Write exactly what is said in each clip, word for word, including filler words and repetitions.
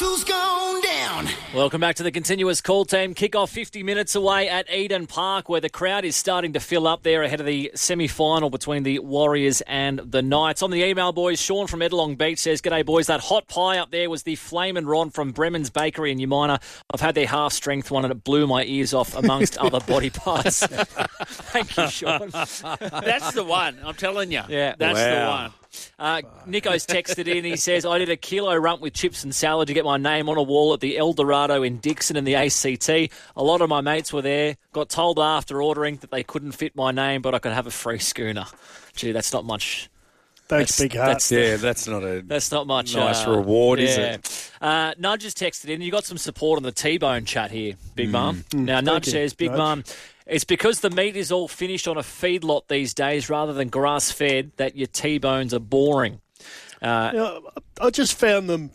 who's gone down. Welcome back to the continuous call team. Kick-off fifty minutes away at Eden Park, where the crowd is starting to fill up there ahead of the semi-final between the Warriors and the Knights. On the email, boys, Sean from Edlong Beach says, "G'day, boys. That hot pie up there was the Flamin' Ron from Bremen's Bakery in Umina. I've had their half-strength one and it blew my ears off amongst other body parts." Thank you, Sean. That's the one. I'm telling you. Yeah. That's Wow. the one. Uh, Nico's texted in. He says, "I did a kilo rump with chips and salad to get my name on a wall at the El Dorado in Dixon in the A C T. A lot of my mates were there. Got told after ordering that they couldn't fit my name, but I could have a free schooner." Gee, that's not much. Thanks, That's- big heart. that's- Yeah, that's not a That's not much. nice uh, reward, is yeah. it? Uh, Nudge has texted in. You got some support on the T-Bone chat here, Big Mum. Now, Nudge you, says, "Big Nudge. Mum, it's because the meat is all finished on a feedlot these days rather than grass-fed that your T-bones are boring." Uh, You know, I just found them.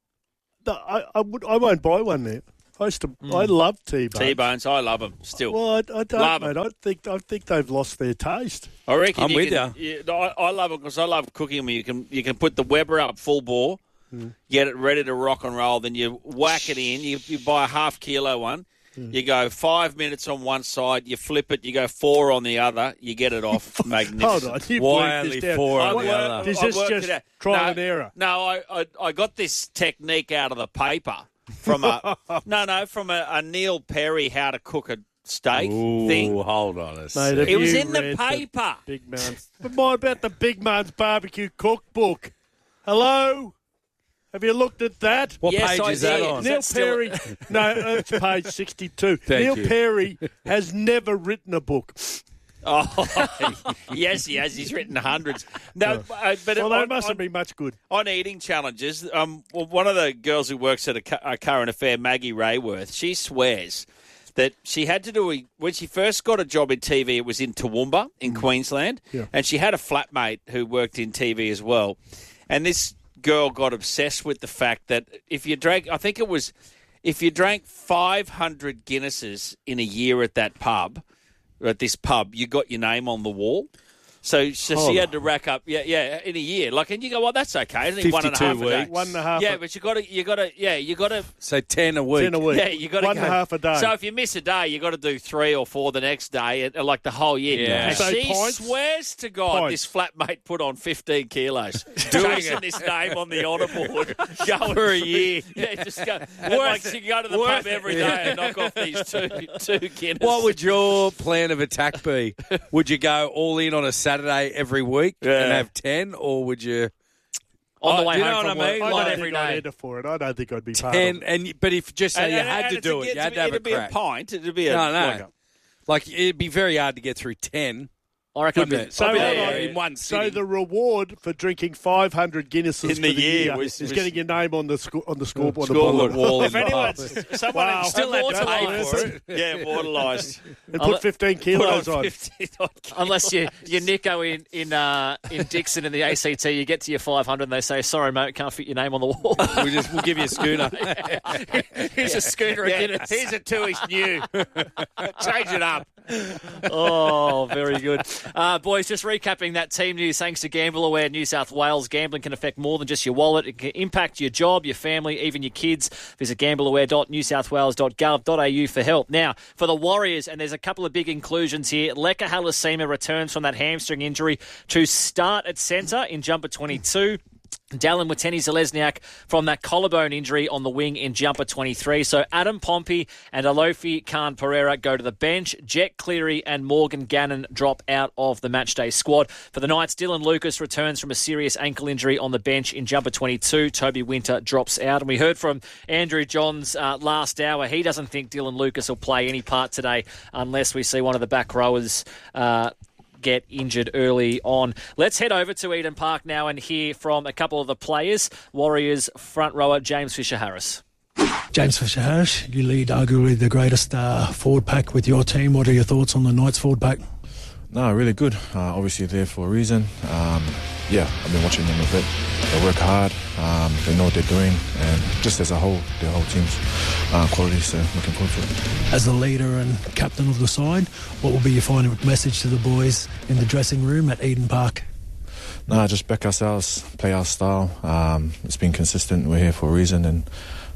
I, I, would, I won't buy one there. I used to. I love T-bones. T-bones, I love them still. Well, I, I don't, Love mate. 'em. I think I think they've lost their taste. I reckon I'm you with can, you. I, I love it because I love cooking them. You can you can put the Weber up full bore, get it ready to rock and roll. Then you whack it in. You, you buy a half kilo one. You go five minutes on one side. You flip it. You go four on the other. You get it off. Magnificent. Hold on, you Why worked only this down. four on What- the other? Is I this worked just it out. trial no, and error? No, I, I I got this technique out of the paper from a no no from a, a Neil Perry how to cook a steak Ooh, thing. hold on a Mate, second. have It was you in the read paper. Big Man's. But what about the Big Man's Barbecue Cookbook? Hello? Have you looked at that? What Yes, page I is that did. on? Is Neil that still- Perry. No, it's page sixty-two. Thank Neil you. Perry has never written a book. Oh, yes, he has. He's written hundreds. No, uh, but Well, on, they mustn't on, be much good. on eating challenges, um, well, one of the girls who works at a, cu- a current affair, Maggie Rayworth, she swears that she had to do a, when she first got a job in T V. It was in Toowoomba in Queensland, Yeah. and she had a flatmate who worked in T V as well. And this girl got obsessed with the fact that if you drank, I think it was, if you drank five hundred Guinnesses in a year at that pub. At this pub, you got your name on the wall. So, so she had to rack up, yeah, yeah, in a year. Like, and you go, well, that's okay. I think one and a half fifty-two a day. weeks. One and a half Yeah, a- but you got to, you got to, yeah, you got to, So ten a week. Ten a week. yeah, you got to One go. and a half a day. So if you miss a day, you got to do three or four the next day, and, like the whole year. Yeah. And So she points? swears to God, Points. this flatmate put on fifteen kilos, chasing this name on the honour board, going for a year. Yeah, just go. and, like she go to the pub every day and knock off these two two Guinness. What would your plan of attack be? Would you go all in on a Saturday every week Yeah. and have ten, or would you on the Oh, way do you home know from what I work, mean? I like don't every think I'd day. enter for it. I don't think I'd be part ten? of it. And but if just say And- you and- had and to it's do a- it, you had to have it'd a be a crack. pint. It'd be a No, no. like a- Like it'd be very hard to get through ten. I reckon I'd Wouldn't be, it? So, I'd be hold there, on. yeah. in one So sitting. the reward for drinking five hundred Guinnesses In for the the year year was- is was- getting your name on the sco- on the scoreboard. Scoreboard wall. If in the anyone's pub. someone Wow. Still had to That's pay worth for it. it. yeah, immortalised. And I'll- put fifteen Put kilos on on. fifteen odd kilos. Unless you, you're Nico in in uh, in Dixon in the A C T, you get to your five hundred and they say, "Sorry, mate, can't fit your name on the wall." we just we'll give you a schooner. Here's a schooner of Yeah, Guinness. here's a two is new. Change it up. Oh, very good. Uh, boys, just recapping that team news. Thanks to Gamble Aware New South Wales. Gambling can affect more than just your wallet. It can impact your job, your family, even your kids. Visit gambleaware dot new south wales dot gov dot a u for help. Now, for the Warriors, and there's a couple of big inclusions here. Leka Halasima returns from that hamstring injury to start at centre in jumper twenty-two. Dallin Wateni-Zalesniak from that collarbone injury on the wing in jumper twenty-three. So Adam Pompey and Alofi Khan Pereira go to the bench. Jet Cleary and Morgan Gannon drop out of the matchday squad. For the Knights, Dylan Lucas returns from a serious ankle injury on the bench in jumper twenty-two. Toby Winter drops out. And we heard from Andrew Johns uh, last hour. He doesn't think Dylan Lucas will play any part today unless we see one of the back rowers uh, get injured early on. Let's head over to Eden Park now and hear from a couple of the players. Warriors front rower James Fisher-Harris. James Fisher-Harris, you lead arguably the greatest uh, forward pack with your team. What are your thoughts on the Knights forward pack? No, really good. Uh, obviously there for a reason. Um, yeah, I've been watching them a bit. They work hard. Um, they know what they're doing, and just as a whole, their whole team's uh, quality. So looking forward to it. As the leader and captain of the side, what will be your final message to the boys in the dressing room at Eden Park? No, just back ourselves, play our style. Um, it's been consistent. We're here for a reason, and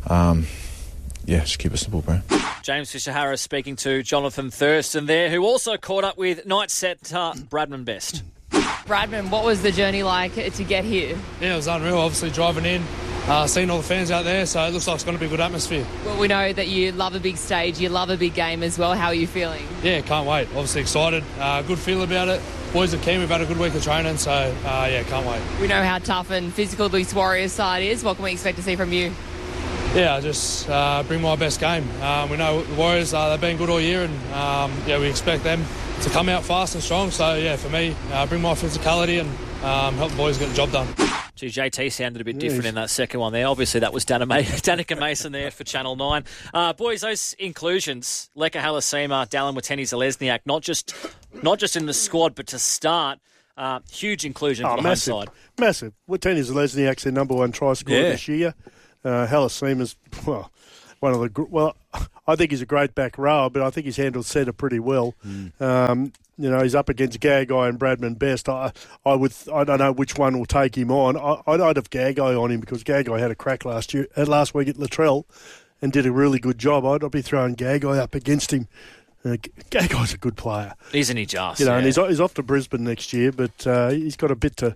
um, yeah, just keep it simple, bro. James Fisher-Harris speaking to Jonathan Thurston there, who also caught up with night setter Bradman Best. Bradman, what was the journey like to get here? Yeah, it was unreal. Obviously, driving in, uh, seeing all the fans out there, so it looks like it's going to be a good atmosphere. Well, we know that you love a big stage, you love a big game as well. How are you feeling? Yeah, can't wait. Obviously excited. Uh, good feel about it. Boys are keen. We've had a good week of training, so uh, yeah, can't wait. We know how tough and physical this Warriors side is. What can we expect to see from you? Yeah, just uh, bring my best game. Um, we know the Warriors, uh, they've been good all year, and um, yeah, we expect them to come out fast and strong. So yeah, for me, uh, bring my physicality and um, help the boys get the job done. Gee, J T sounded a bit different in that second one there. Obviously, that was Danica Danica Mason there for Channel nine. Uh, boys, those inclusions, Leka Halasima, Dallin Watene-Zelezniak, not just not just in the squad, but to start, uh, huge inclusion Oh, for the massive, home side. massive. Watene-Zelezniak's their number one try scorer Yeah. this year. Uh, Halasima's, well, one of the, gr- well, I think he's a great back rower, but I think he's handled centre pretty well. Mm. Um, you know, he's up against Gagai and Bradman Best. I, I would, I don't know which one will take him on. I, I'd I'd have Gagai on him because Gagai had a crack last year, uh, last week at Latrell, and did a really good job. I'd, I'd be throwing Gagai up against him. Uh, Gagai's a good player, Isn't he just? you know, yeah. and he's he's off to Brisbane next year, but uh, he's got a bit to.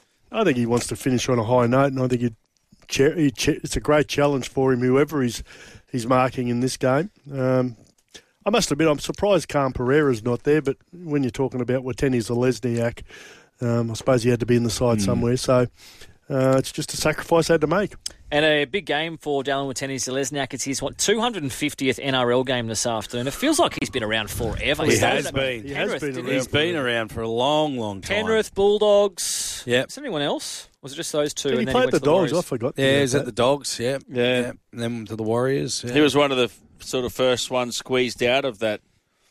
I think he wants to finish on a high note, and I think he'd, he, it's a great challenge for him, whoever he's he's marking in this game. Um, I must admit, I'm surprised Calm Pereira's not there, but when you're talking about Watene-Zelezniak, um, I suppose he had to be in the side Mm. somewhere. So uh, it's just a sacrifice I had to make. And a big game for Dallin Watene-Zelezniak. It's his what, two hundred fiftieth N R L game this afternoon. It feels like he's been around forever. He started has at been. He has Penrith, been didn't around he? He's been around for a long, long time. Penrith, Bulldogs. Yep. Is there anyone else? Was it just those two? Did and he then play he at went the to Dogs? I Warriors? forgot. Yeah, about he's at that. the Dogs, yeah. Yeah. And then to the Warriors. Yeah. He was one of the f- sort of first ones squeezed out of that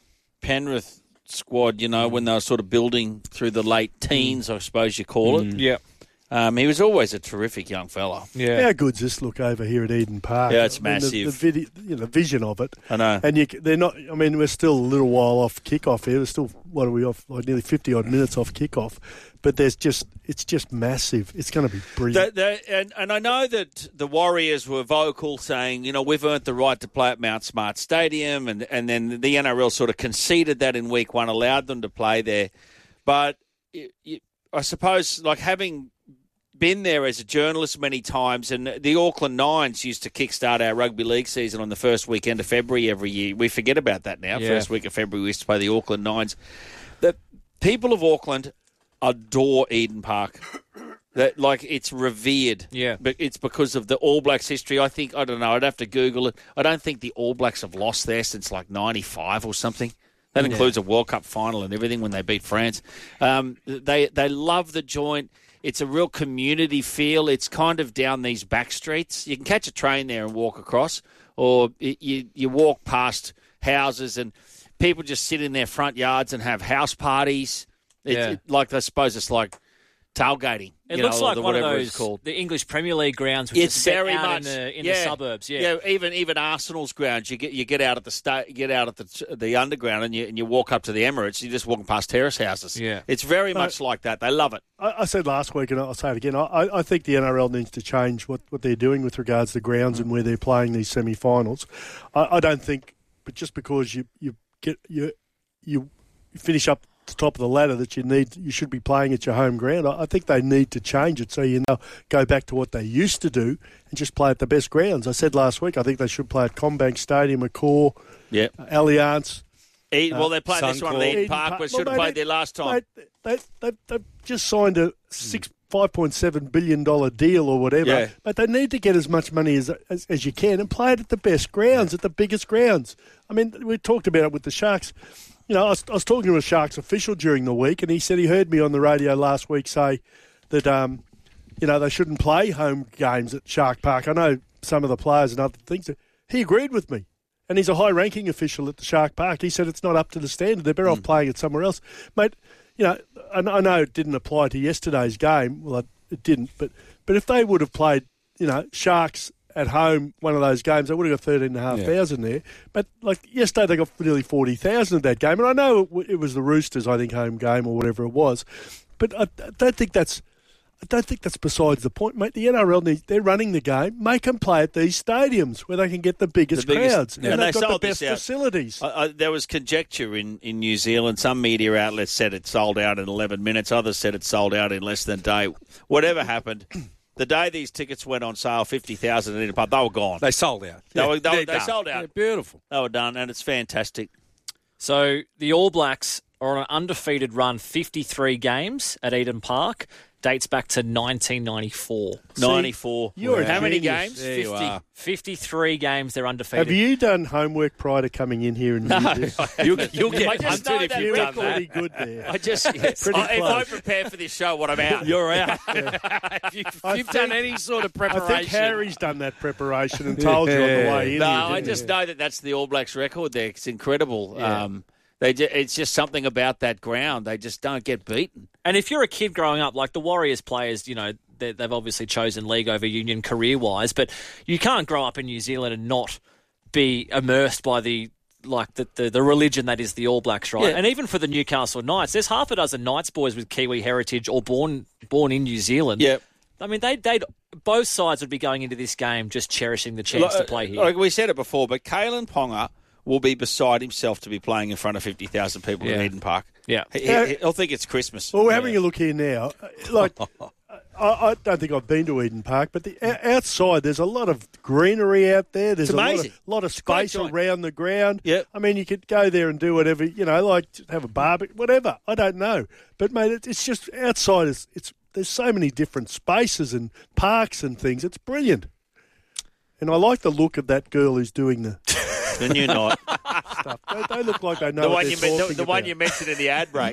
Penrith squad, you know, when they were sort of building through the late teens, I suppose you call it. Yeah. Um, he was always a terrific young fella. Yeah. How good's this look over here at Eden Park? Yeah, it's I mean, the- The, massive. video, you know, the vision of it. I know. And you, c- they're not. I mean, we're still a little while off kickoff here. We're still, what are we off? Like nearly fifty odd minutes off kickoff. But there's just, it's just massive. It's going to be brilliant. The, the, and, and I know that the Warriors were vocal saying, you know, we've earned the right to play at Mount Smart Stadium, and, and then the N R L sort of conceded that in week one, allowed them to play there. But it, it, I suppose, like having been there as a journalist many times, and the Auckland Nines used to kickstart our rugby league season on the first weekend of February every year. We forget about that now. Yeah. First week of February, we used to play the Auckland Nines. The people of Auckland adore Eden Park. That like it's revered. Yeah. But it's because of the All Blacks history. I think I don't know. I'd have to Google it. I don't think the All Blacks have lost there since like ninety-five or something. That includes a World Cup final and everything when they beat France. Um, they they love the joint. It's a real community feel. It's kind of down these back streets. You can catch a train there and walk across, or it, you you walk past houses and people just sit in their front yards and have house parties. It's Yeah. it, like I suppose it's like tailgating. It you looks know, like or one of whatever those it's called. the English Premier League grounds, which It's is set very out much in the in yeah, the suburbs. Yeah. even even Arsenal's grounds. You get you get out at the sta- you get out at the the underground and you and you walk up to the Emirates. You're just walking past terrace houses. Yeah. It's very much like that. They love it. I, I said last week, and I'll say it again, I, I think the N R L needs to change what, what they're doing with regards to grounds and where they're playing these semi-finals. I, I don't think, but just because you, you get you you finish up the top of the ladder that you need, you should be playing at your home ground. I, I think they need to change it so you know go back to what they used to do and just play at the best grounds. I said last week, I think they should play at Combank Stadium, Accor, Yeah. Allianz. E- well, they're playing this one at Suncorp. Eden Eden Park, Park. but should have Well, played mate, there last time. Mate, they, they, they've just signed a six, five point seven billion dollar deal or whatever. Yeah. But they need to get as much money as, as as you can and play it at the best grounds, at the biggest grounds. I mean, we talked about it with the Sharks. You know, I was, I was talking to a Sharks official during the week, and he said he heard me on the radio last week say that, um, you know, they shouldn't play home games at Shark Park. I know some of the players and other things. He agreed with me. And he's a high-ranking official at the Shark Park. He said it's not up to the standard. They're better off playing it somewhere else. Mate, you know, I I know it didn't apply to yesterday's game. Well, it didn't. But but if they would have played, you know, Sharks at home, one of those games, they would have got thirteen thousand five hundred there. But, like, yesterday they got nearly forty thousand of that game. And I know it, it was the Roosters, I think, home game or whatever it was. But I, I don't think that's... I don't think that's besides the point, mate. The N R L, needs, they're running the game. Make them play at these stadiums where they can get the biggest, The biggest- crowds. yeah. And And they've they got the sold best this out. facilities. I, I, there was conjecture in, in New Zealand. Some media outlets said it sold out in eleven minutes. Others said it sold out in less than a day. Whatever happened, the day these tickets went on sale, fifty thousand in a pub, they were gone. They sold out. They, Yeah, were, they, they're were- they done. sold out. Yeah, beautiful. They were done, and it's fantastic. So the All Blacks are on an undefeated run, fifty-three games at Eden Park. Dates back to nineteen ninety-four. ninety-four. you're a How many genius. games? There you are. fifty-three games they're undefeated. Have you done homework prior to coming in here and No. do this? You'll, you'll I get just know hunted if that you've You done were pretty that. good there. I just, I, if Pretty I close. prepare for this show, what I'm out. You're out. if you, if I you've think- done any sort of I preparation. think Harry's done that preparation and told you on the way in. No, here, I didn't just he? know that that's the All Blacks record there. It's incredible. Yeah. Um, they ju- it's just something about that ground. They just don't get beaten. And if you're a kid growing up, like the Warriors players, you know, they- they've obviously chosen league over union career-wise, but you can't grow up in New Zealand and not be immersed by the like the, the, the religion that is the All Blacks, right? Yeah. And even for the Newcastle Knights, there's half a dozen Knights boys with Kiwi heritage or born born in New Zealand. Yep. I mean, they they'd both sides would be going into this game just cherishing the chance to play here. Like we said it before, but Kalen Ponga will be beside himself to be playing in front of fifty thousand people in Yeah. Eden Park. Yeah. He, Yeah. he, he'll think it's Christmas. Well, we're having a look here now. Like, I, I don't think I've been to Eden Park, but the o- outside there's a lot of greenery out there. There's It's a lot amazing. of, lot of Great space joint. around the ground. Yep. I mean, you could go there and do whatever, you know, like just have a barbecue, whatever. I don't know, but mate, it, it's just outside. It's, it's there's so many different spaces and parks and things. It's brilliant, and I like the look of that girl who's doing the the new night. stuff. They, they look like they know the what one they're you men- the, talking the one about. you mentioned in the ad break.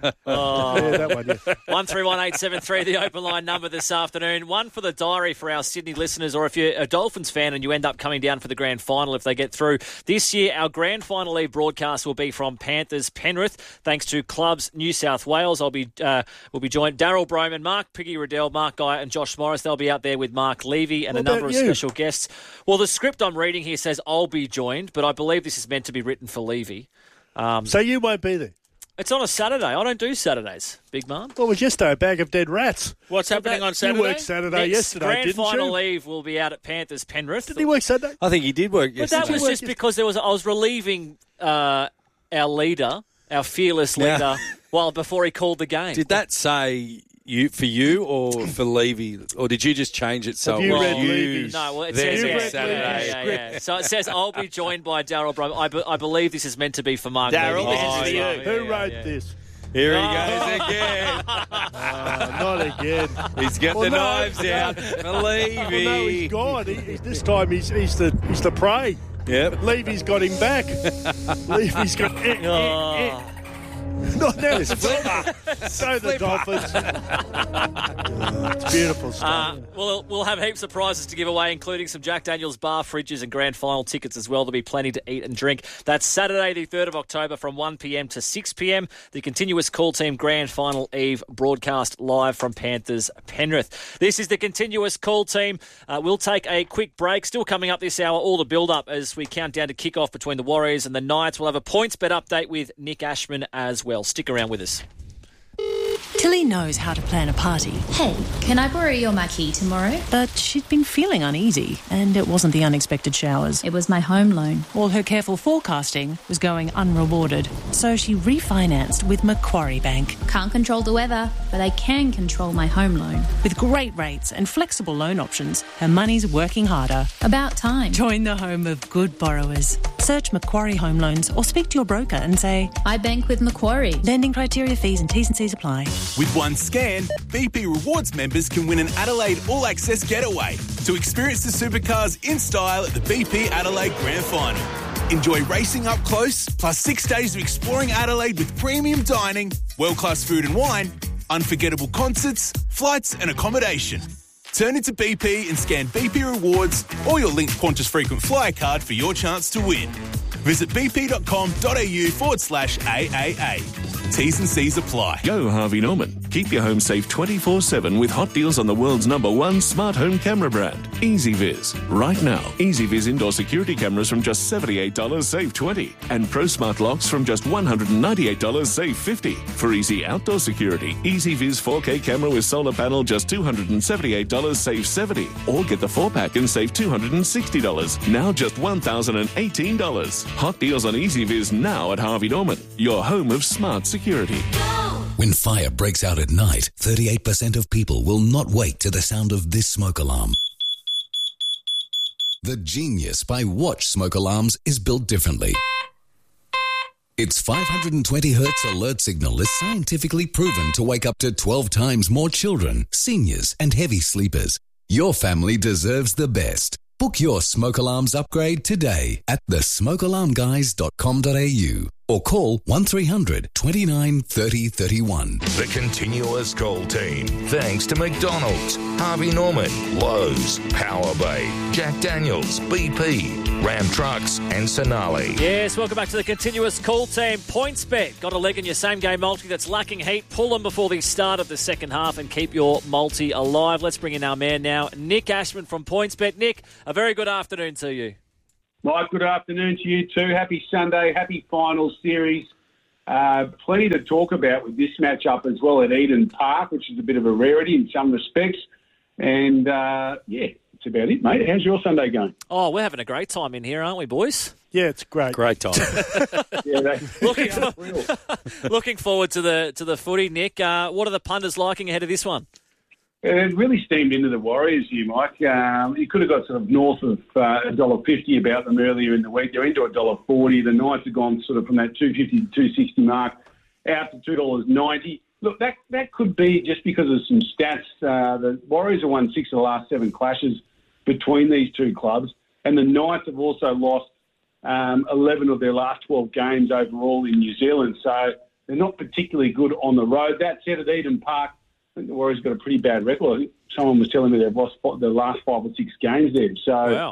Oh. Yeah, that one. Yeah. One three one eight seven three, the open line number this afternoon. One for the diary for our Sydney listeners, or if you're a Dolphins fan and you end up coming down for the grand final if they get through. This year, our grand final eve broadcast will be from Panthers Penrith, thanks to Clubs New South Wales. I'll be uh, we'll be joined Daryl Broman, Mark Piggy Riddell, Mark Guy, and Josh Morris. They'll be out there with Mark Levy and What a number about of you? special guests. Well, the script I'm reading here says I'll be joined, but I believe this is meant to be written for Levy. So you won't be there. It's on a Saturday. I don't do Saturdays, big man. Well, it was yesterday a bag of dead rats. What's happening on Saturday? You worked Saturday Next yesterday, grand didn't final you? eve will be out at Panthers Penrith. Did he work Saturday? I think he did work But yesterday. that was Work just yes- because there was I was relieving uh, our leader, our fearless Yeah. leader, while before he called the game. Did that say you for you or for Levy, or did you just change it so Have it you was read you Levy's? No, well, it there says You yeah, read Saturday? Levy's yeah, yeah, yeah. So it says I'll be joined by Daryl Brum. I, be, I believe this is meant to be for Mark. Daryl, Levy. this is Oh, for yeah, you. yeah, Who yeah, wrote yeah. this? Here he Oh. goes again. Uh, not again. He's got Well, the no, knives no. out. For Levy. Well, no, he's gone. He, he's, this time he's, he's the he's the prey. Yep. Levy's got him back. Levy's got. Eh, eh, eh. Not now. It's flipper. So the Dolphins. Oh, it's beautiful stuff. Uh, we'll, we'll have heaps of prizes to give away, including some Jack Daniels bar fridges and grand final tickets as well. There'll be plenty to eat and drink. That's Saturday, the third of October from one p.m. to six p.m. The continuous call team grand final eve broadcast live from Panthers Penrith. This is the continuous call team. Uh, we'll take a quick break. Still coming up this hour, all the build-up as we count down to kick-off between the Warriors and the Knights. We'll have a points bet update with Nick Ashman as well. Stick around with us. Tilly knows how to plan a party, Hey, can I borrow your marquee tomorrow? but she'd been feeling uneasy, and it wasn't the unexpected showers. It was my home loan. All her careful forecasting was going unrewarded, so she refinanced with Macquarie Bank. Can't control the weather, but I can control my home loan. With great rates and flexible loan options, her money's working harder. About time. Join the home of good borrowers. Search Macquarie Home Loans or speak to your broker and say, I bank with Macquarie. lending criteria, fees and T's and C's apply. With one scan, B P Rewards members can win an Adelaide All Access getaway to experience the supercars in style at the B P Adelaide Grand Final. Enjoy racing up close, plus six days of exploring Adelaide with premium dining, world-class food and wine, unforgettable concerts, flights and accommodation. Turn into B P and scan B P Rewards or your linked Qantas frequent flyer card for your chance to win. Visit bp.com.au forward slash AAA. T's and C's apply. Go Harvey Norman. Keep your home safe twenty-four seven with hot deals on the world's number one smart home camera brand, EasyViz. Right now, EasyViz indoor security cameras from just seventy-eight dollars, save twenty dollars. And ProSmart locks from just one hundred ninety-eight dollars, save fifty dollars. For easy outdoor security, EasyViz four K camera with solar panel, just two hundred seventy-eight dollars, save seventy dollars. Or get the four-pack and save two hundred sixty dollars. Now just one thousand eighteen dollars. Hot deals on EasyViz now at Harvey Norman, your home of smart security. When fire breaks out at night, thirty-eight percent of people will not wake to the sound of this smoke alarm. The genius by Watch smoke alarms is built differently. Its five hundred twenty hertz alert signal is scientifically proven to wake up to twelve times more children, seniors, and heavy sleepers. Your family deserves the best. Book your smoke alarms upgrade today at the smoke alarm guys dot com dot a u or call one three hundred twenty-nine thirty thirty-one. The continuous call team. Thanks to McDonald's, Harvey Norman, Lowe's, Power Bay, Jack Daniels, B P, Ram Trucks and Sonali. Yes, welcome back to the continuous call team. PointsBet. Got a leg in your same-game multi that's lacking heat. Pull them before the start of the second half and keep your multi alive. Let's bring in our man now, Nick Ashman from PointsBet. Nick, a very good afternoon to you. Mike, good afternoon to you too. Happy Sunday, happy final series. Uh, plenty to talk about with this matchup as well at Eden Park, which is a bit of a rarity in some respects. And, uh, yeah, that's about it, mate. How's your Sunday going? Oh, we're having a great time in here, aren't we, boys? Yeah, it's great. Great time. yeah, they, looking, for, looking forward to the to the footy, Nick. Uh, what are the punters liking ahead of this one? It really steamed into the Warriors here, Mike. Um, you could have got sort of north of uh, one dollar fifty about them earlier in the week. They're into one dollar forty. The Knights have gone sort of from that two fifty to two sixty mark out to two dollars ninety. Look, that that could be just because of some stats. Uh, the Warriors have won six of the last seven clashes between these two clubs, and the Knights have also lost um, eleven of their last twelve games overall in New Zealand. So they're not particularly good on the road. That said, at Eden Park, I think the Warriors got a pretty bad record. I think someone was telling me they've lost the last five or six games there. So wow.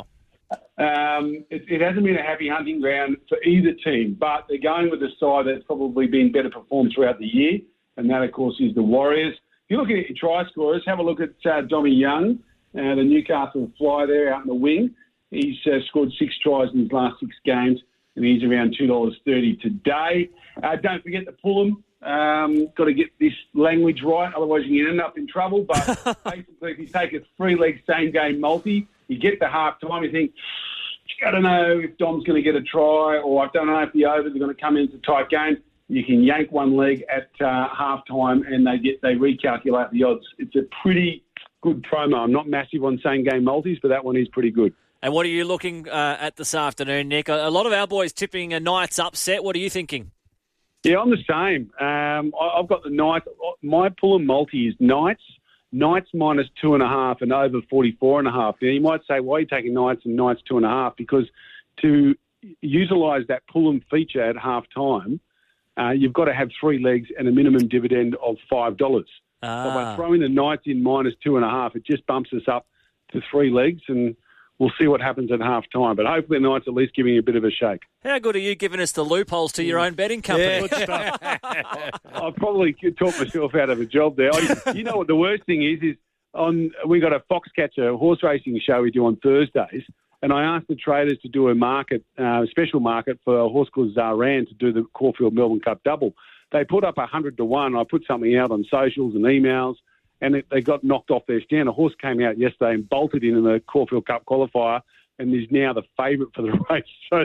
um, it, it hasn't been a happy hunting ground for either team, but they're going with a side that's probably been better performed throughout the year, and that, of course, is the Warriors. If you're looking at your try scorers, have a look at uh, Dommy Young, uh, the Newcastle fly there out in the wing. He's uh, scored six tries in his last six games, and he's around two dollars thirty today. Uh, don't forget to pull him. Um, got to get this language right, otherwise you can end up in trouble. But basically, if you take a three-leg same-game multi, you get to half-time, you think, I don't know if Dom's going to get a try, or I don't know if the overs are going to come into a tight game. You can yank one leg at uh, half-time, and they get they recalculate the odds. It's a pretty good promo. I'm not massive on same-game multis, but that one is pretty good. And what are you looking uh, at this afternoon, Nick? A, a lot of our boys tipping a Knights upset. What are you thinking? Yeah, I'm the same. Um, I, I've got the Knights. My pull and multi is Knights. Knights minus two and a half and over forty-four and a half. Now, you might say, why are you taking Knights and Knights two and a half? Because to utilise that pull and feature at half time, uh, you've got to have three legs and a minimum dividend of five dollars. Ah. So by throwing the Knights in minus two and a half, it just bumps us up to three legs, and we'll see what happens at half time. But hopefully the Knights at least giving a bit of a shake. How good are you giving us the loopholes to your own betting company? Yeah. I've probably talked myself out of a job there. I, you know what the worst thing is, is on we got a Foxcatcher horse racing show we do on Thursdays, and I asked the traders to do a market, uh, special market for a horse called Zaran to do the Caulfield Melbourne Cup double. They put up one hundred to one. I put something out on socials and emails, and it, they got knocked off their stand. A horse came out yesterday and bolted in in the Caulfield Cup qualifier, and is now the favourite for the race. So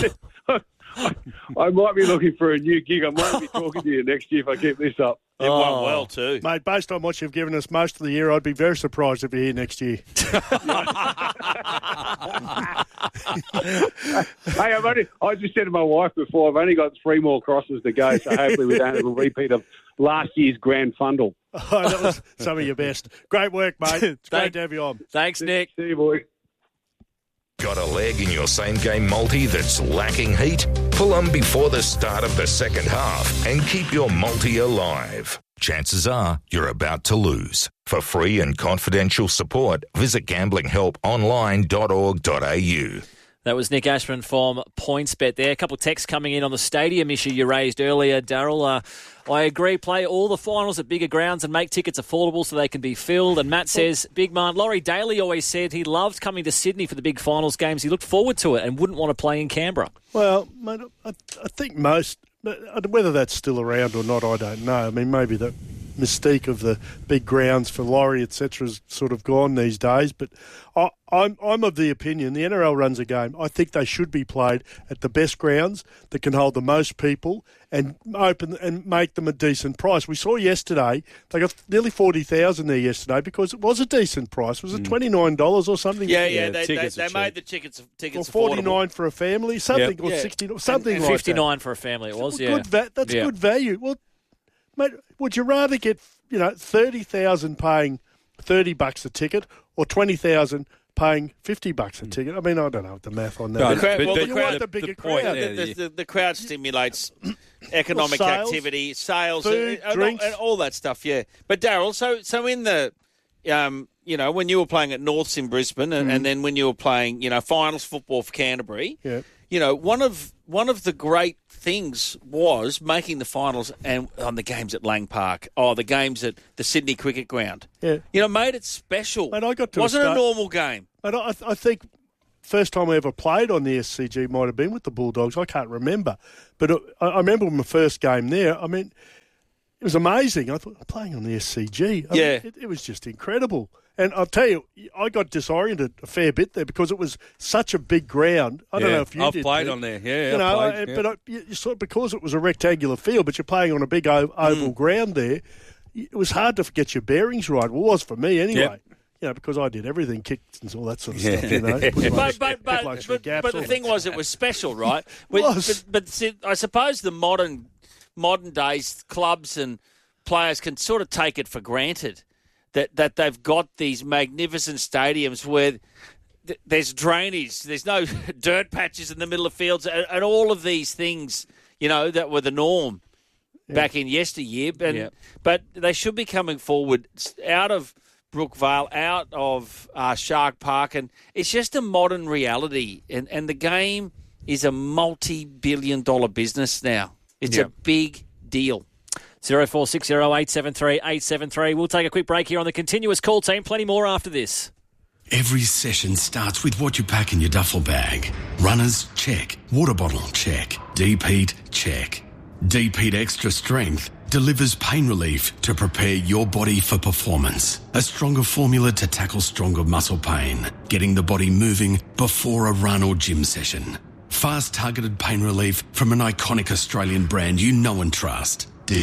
I, I might be looking for a new gig. I might be talking to you next year if I keep this up. It oh. won well too. Mate, based on what you've given us most of the year, I'd be very surprised if you're here next year. Hey, I've only, I just said to my wife before, I've only got three more crosses to go, so hopefully we don't have a repeat of last year's grand fundle. Oh, that was some of your best. Great work, mate. It's Thank, great to have you on. Thanks, Nick. See you, boy. Got a leg in your same-game multi that's lacking heat? Pull them before the start of the second half and keep your multi alive. Chances are you're about to lose. For free and confidential support, visit gambling help online dot org dot a u. That was Nick Ashman from PointsBet there. A couple of texts coming in on the stadium issue you raised earlier, Daryl. Uh, I agree, play all the finals at bigger grounds and make tickets affordable so they can be filled. And Matt says, Big man, Laurie Daly always said he loved coming to Sydney for the big finals games. He looked forward to it and wouldn't want to play in Canberra. Well, mate, I, I think most, whether that's still around or not, I don't know. I mean, maybe the mystique of the big grounds for Laurie, et cetera, is sort of gone these days. But I, I'm I'm of the opinion the N R L runs a game. I think they should be played at the best grounds that can hold the most people and open and make them a decent price. We saw yesterday they got nearly forty thousand there yesterday because it was a decent price. Was it twenty nine dollars or something? Yeah, yeah. yeah they they, they made the tickets tickets or forty nine for a family, something, yep. or yeah. sixty, something and, and like fifty nine that. for a family. It was, so, yeah. Good va- that's yeah. good value. Well, mate, would you rather get you know thirty thousand paying thirty bucks a ticket or twenty thousand paying fifty bucks a ticket? I mean, I don't know the math on that. No, the crowd, well, you the, crowd, want the bigger the point, crowd. Yeah, the, the, the crowd stimulates economic well, sales, activity, sales, food, and, drinks, and all that stuff. Yeah, but Daryl, so so in the, um, you know, when you were playing at Norths in Brisbane, and, Mm. and then when you were playing, you know, finals football for Canterbury, yeah. you know, one of one of the great things was making the finals and on the games at Lang Park, oh, the games at the Sydney Cricket Ground. Yeah, you know, made it special. And I got to wasn't a, start, a normal game. And I, I think first time I ever played on the S C G might have been with the Bulldogs. I can't remember, but it, I, I remember my first game there. I mean, it was amazing. I thought playing on the S C G. I yeah, mean, it, it was just incredible. And I'll tell you, I got disoriented a fair bit there because it was such a big ground. I don't yeah, know if you I've did. played Pete. on there, yeah. You know, I've I, played, but yeah. I, you, you saw, because it was a rectangular field, but you're playing on a big o- oval mm. ground there, it was hard to get your bearings right. Well, it was for me anyway. Yep. You know, because I did everything, kicks and all that sort of Yeah. stuff, you know. but but, but, but, but the thing was, it was special, right? But, was. but, but see, I suppose the modern modern days clubs and players can sort of take it for granted that, that they've got these magnificent stadiums where th- there's drainage, there's no dirt patches in the middle of fields, and, and all of these things, you know, that were the norm yeah. back in yesteryear. And, yeah. But they should be coming forward out of Brookvale, out of uh, Shark Park, and it's just a modern reality. And, and the game is a multi-billion dollar business now. It's yeah. a big deal. zero four six zero eight seven three eight seven three. We'll take a quick break here on the continuous call team. Plenty more after this. Every session starts with what you pack in your duffel bag. Runners, check. Water bottle, check. Deep heat, check. Deep Heat Extra Strength delivers pain relief to prepare your body for performance. A stronger formula to tackle stronger muscle pain, getting the body moving before a run or gym session. Fast targeted pain relief from an iconic Australian brand you know and trust. Deep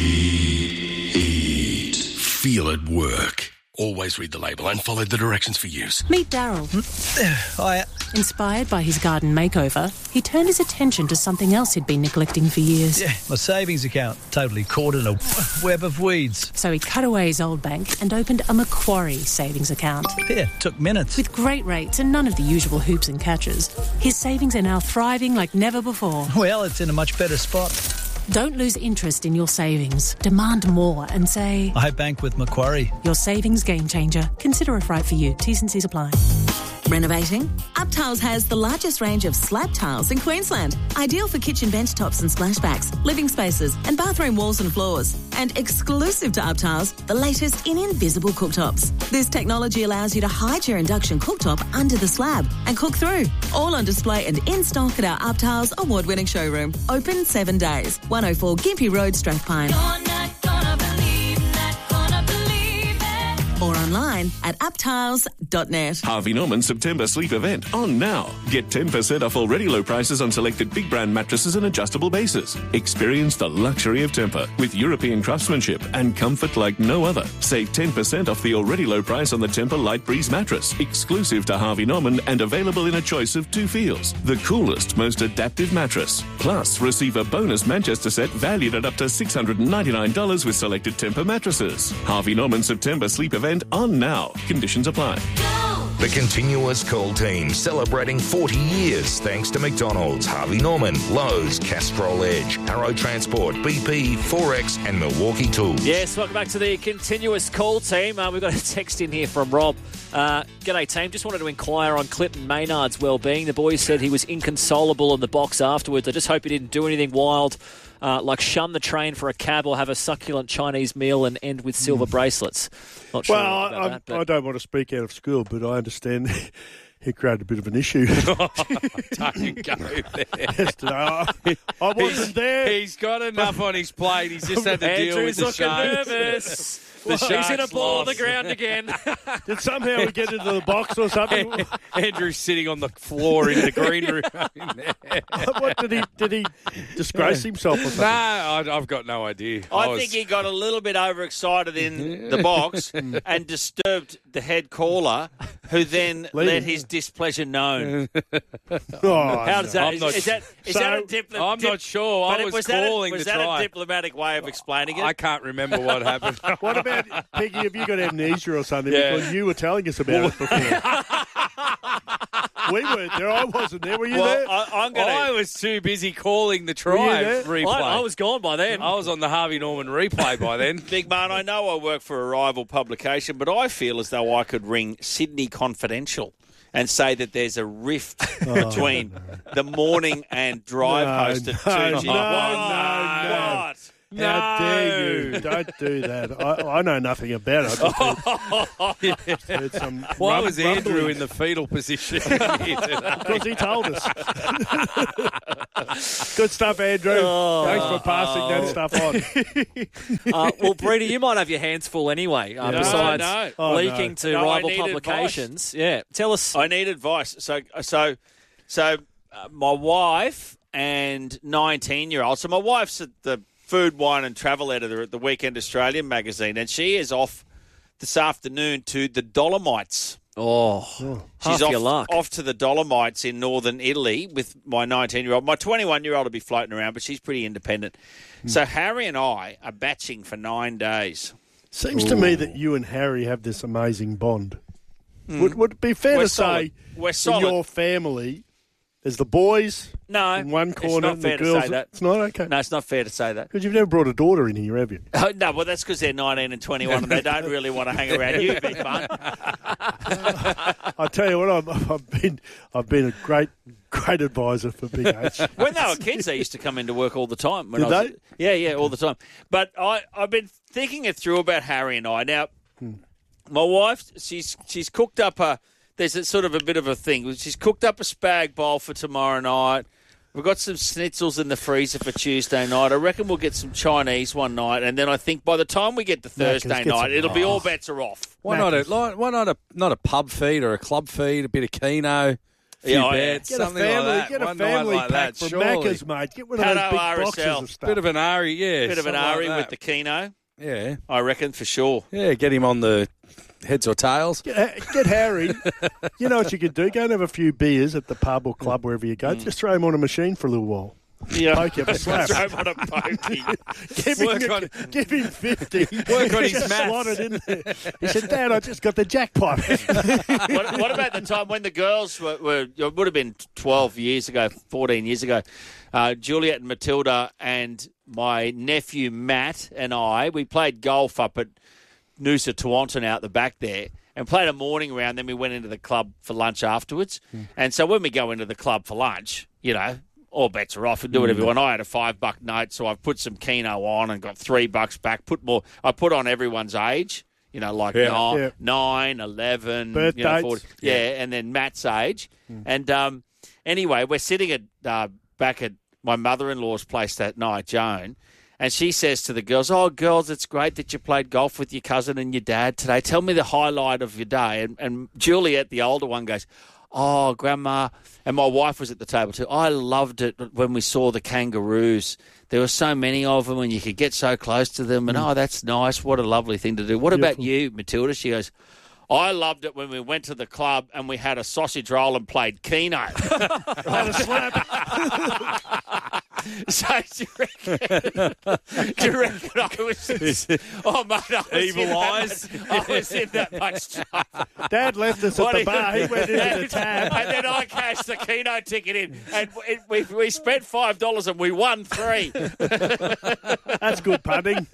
Heat. Feel it work. Always read the label and follow the directions for use. Meet Daryl. Hiya. Inspired by his garden makeover, he turned his attention to something else he'd been neglecting for years. Yeah, my savings account, totally caught in a web of weeds. So he cut away his old bank and opened a Macquarie savings account. Yeah, took minutes. With great rates and none of the usual hoops and catches, his savings are now thriving like never before. Well, it's in a much better spot. Don't lose interest in your savings. Demand more and say, I bank with Macquarie. Your savings game changer. Consider if right for you. T's and C's apply. Renovating? UpTiles has the largest range of slab tiles in Queensland. Ideal for kitchen bench tops and splashbacks, living spaces and bathroom walls and floors. And exclusive to UpTiles, the latest in invisible cooktops. This technology allows you to hide your induction cooktop under the slab and cook through. All on display and in stock at our UpTiles award-winning showroom. Open seven days. one oh four Gympie Road, Strathpine. Or online at uptiles dot net. Harvey Norman September sleep event on now. Get ten percent off already low prices on selected big brand mattresses and adjustable bases. Experience the luxury of Tempur with European craftsmanship and comfort like no other. Save ten percent off the already low price on the Tempur Light Breeze mattress, exclusive to Harvey Norman and available in a choice of two feels. The coolest, most adaptive mattress. Plus, receive a bonus Manchester set valued at up to six hundred ninety-nine dollars with selected Tempur mattresses. Harvey Norman September sleep event on now. Conditions apply. The continuous call team celebrating forty years thanks to McDonald's, Harvey Norman, Lowe's, Castrol Edge, Arrow Transport, B P, Forex and Milwaukee Tools. Yes, welcome back to the continuous call team. Uh, we've got a text in here from Rob. Uh, G'day team, just wanted to inquire on Clinton Maynard's well-being. The boys said he was inconsolable in the box afterwards. I just hope he didn't do anything wild, uh, like shun the train for a cab or have a succulent Chinese meal and end with silver bracelets. Not sure well, about I, that, but... I don't want to speak out of school, but I understand he created a bit of an issue. Don't you go there. Yesterday, I, I wasn't he's, there. He's got enough on his plate. He's just had to deal with Andrew's the looking Sharks. nervous. The Well, Sharks he's in a ball on lost. the ground again. Did somehow we get into the box or something? Andrew's sitting on the floor in the green room. What did he? Did he disgrace himself or something? No, I, I've got no idea. I, was- think he got a little bit overexcited in the box and disturbed the head caller, who then let his displeasure known. Oh, How does that? I'm Is, not is that? Is So- that a dipl- I'm dip- not sure. but I it- was, was that a- calling Was to that try. a diplomatic way of explaining it? I can't remember what happened. What about Peggy? Have you got amnesia or something? Yeah. Because you were telling us about it before. We weren't there. I wasn't there. Were you well, there? I, I'm going I to. was too busy calling the Were you try there? replay. I, I was gone by then. I was on the Harvey Norman replay by then. Big man, I know I work for a rival publication, but I feel as though I could ring Sydney Confidential and say that there's a rift between the morning and drive No, host at no, two G. no, What? no. What? How dare you? Don't do that. I, I know nothing about it. I just heard, heard some Why rum- was Andrew rumbling. in the fetal position? Because he told us. Good stuff, Andrew. Oh. Thanks for passing that stuff on. Uh, well, Brady, you might have your hands full anyway, uh, No, besides no. Oh, leaking no. to No, I rival need publications. Yeah, tell us. I need advice. So, so, so, uh, my wife and nineteen-year-old. So, my wife's at the food, wine, and travel editor at the Weekend Australian magazine, and she is off this afternoon to the Dolomites. Oh, She's half off, your luck. off to the Dolomites in northern Italy with my nineteen-year-old. My twenty-one-year-old will be floating around, but she's pretty independent. So Harry and I are batching for nine days. Seems to me that you and Harry have this amazing bond. Would, would it be fair We're to solid. say We're in solid. your family, there's the boys No, in one it's corner not and fair the to girls? say that. It's not okay. No, it's not fair to say that. Because you've never brought a daughter in here, have you? Oh, no, well, that's because they're nineteen and twenty-one and they don't really want to hang around you, big man. I tell you what, I've, I've been I've been a great great advisor for Big H. When they were kids, they used to come into work all the time. When Did I was, they? Yeah, yeah, all the time. But I, I've been thinking it through about Harry and I. Now, my wife, she's she's cooked up a, there's a sort of a bit of a thing. She's cooked up a spag bowl for tomorrow night. We've got some schnitzels in the freezer for Tuesday night. I reckon we'll get some Chinese one night. And then I think by the time we get to Thursday get night, some- it'll be all Oh. bets are off. Why not a like, why not a not a pub feed or a club feed? A bit of Keno, a few Yeah, oh, yeah. bets, Get a something family, like that. get a One night family like pack that, from surely. Macca's, mate. Get one of Pato those big R S boxes L. of stuff. Bit of an Ari, yeah, Bit of an something like Ari that. with the Keno, yeah, I reckon, for sure. yeah. Get him on the heads or tails. Get, get Harry. You know what you could do? Go and have a few beers at the pub or club, wherever you go. Just throw him on a machine for a little while. Yeah. Poke you up a slap. Throw him on a pokey. Give him, Work a- on- give him fifty. Work on his Just maths. slot it in there. He said, Dad, I just got the jackpot. what, what about the time when the girls were, were it would have been twelve years ago, fourteen years ago, uh, Juliet and Matilda and my nephew Matt and I, we played golf up at Noosa Tawantin out the back there and played a morning round. Then we went into the club for lunch afterwards. And so when we go into the club for lunch, you know, all bets are off and do whatever you want. I had a five buck note, so I've put some Keno on and got three bucks back. Put more. I put on everyone's age, you know, like Yeah. nine, Yeah. nine, eleven, Birth you know, dates. forty, yeah, and then Matt's age. And um, anyway, we're sitting at uh, back at my mother-in-law's place that night, Joan, and she says to the girls, "Oh, girls, it's great that you played golf with your cousin and your dad today. Tell me the highlight of your day." And, and Juliet, the older one, goes, "Oh, Grandma," and my wife was at the table too. "I loved it when we saw the kangaroos. There were so many of them and you could get so close to them. And, oh, that's nice. What a lovely thing to do. What about you, Matilda?" She goes, "I loved it when we went to the club and we had a sausage roll and played Keno." Had a slap. So do you reckon, do you reckon I was in, oh, mate, I was Evil in that eyes. much- I was in that much trouble. Dad left us at What the do you- bar. He went into the tab. And then I cashed the Keno ticket in, and it, we, we spent five dollars and we won three. That's good punting.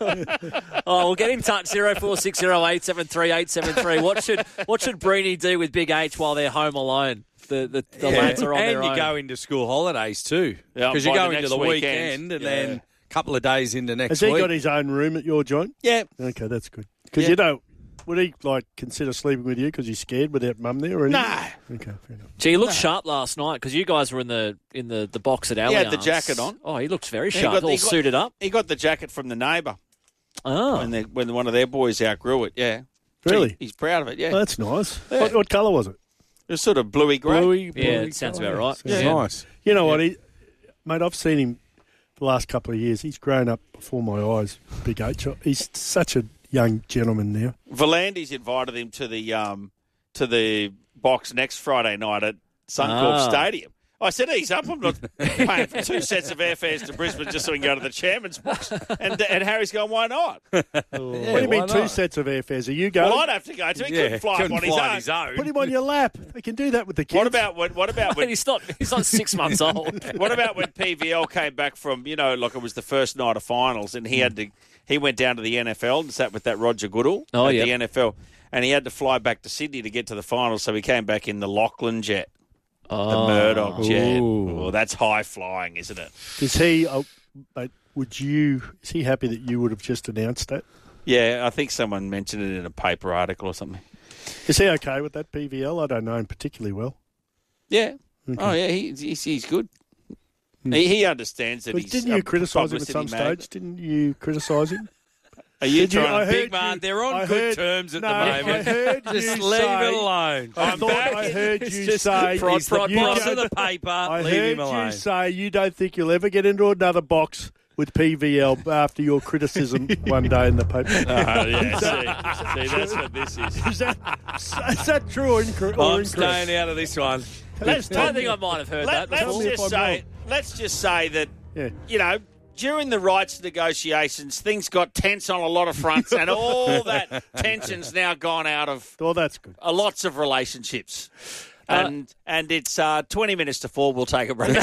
Oh, we'll get in touch, zero four six zero eight seven three eight seven three. What should what should Breeny do with Big H while they're home alone? The the, the Yeah. lads are on and their you own. go into school holidays too. Yeah, Because you by go the into next the weekend. weekend and Yeah. then a couple of days into next Has he week. got his own room at your joint? Yeah. Okay, that's good. Because Yeah. you know, would he like consider sleeping with you because he's scared without mum there? Or anything? No. Okay, fair enough. Gee, he looked sharp last night because you guys were in the in the, the box at Allianz. He had the jacket on. Oh, he looked very He sharp, got- all he got- suited up. He got the jacket from the neighbour Oh, when, they, when one of their boys outgrew it, yeah. Really? He- he's proud of it, yeah. Oh, that's nice. Yeah. What, what colour was it? It was sort of bluey grey. Bluey. yeah, bluey it sounds colour. about right. Sounds Yeah. Nice. You know what, he, mate? I've seen him the last couple of years. He's grown up before my eyes. Big H. He's such a young gentleman now. Volandis invited him to the um, to the box next Friday night at Suncorp Ah. Stadium. I said, he's up. I'm not paying for two sets of airfares to Brisbane just so we can go to the chairman's box. And, and Harry's going, why not? what do you mean two sets of airfares? Are you going? Well, I'd have to go to. He Yeah, couldn't fly couldn't up on fly on his his own. own. Put him on your lap. They can do that with the kids. What about when? What about And when? he's not he's not six months old. What about when P V L came back from, you know, like it was the first night of finals, and he had to, he went down to the N F L and sat with that Roger Goodall Oh, at yep. the N F L, and he had to fly back to Sydney to get to the finals, so he came back in the Lachlan jet, the Oh. Murdoch jet. Ooh. Oh, that's high flying, isn't it? Is he? Uh, mate, would you? Is he happy that you would have just announced that? Yeah, I think someone mentioned it in a paper article or something. Is he okay with that P V L? I don't know him particularly well. Yeah. Okay. Oh, yeah, he, he's, he's good. He, he understands that But he's didn't a you criticise him at publicity some magnet. stage? Didn't you criticise him? Are you Did you? trying I to... heard Big man, you- they're on I good heard- terms at no, the I moment. heard Just you leave say- it alone. I I'm thought back. I heard It's you just say. prod, He's prod, you prod go- of the paper. I leave heard him alone. you say you don't think you'll ever get into another box with P V L after your criticism one day in the paper. Oh, yeah, see, see, that's what this is. Is that, is that true or, incor- or I'm incorrect? staying out of this one. Let's I think I might have heard Let, that let's before. me if just I'm say, wrong. let's just say that Yeah. you know, during the rights negotiations, things got tense on a lot of fronts, and all that tension's now gone out of Well, that's good. uh, lots of relationships. And and it's uh, twenty minutes to four. We'll take a break.